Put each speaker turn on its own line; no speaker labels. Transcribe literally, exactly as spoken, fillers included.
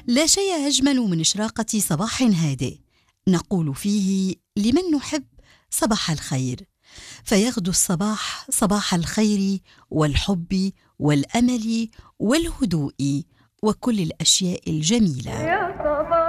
لا شيء أجمل من إشراقة صباح هادئ نقول فيه لمن نحب صباح الخير، فيغدو الصباح صباح الخير والحب والأمل والهدوء وكل الأشياء الجميلة.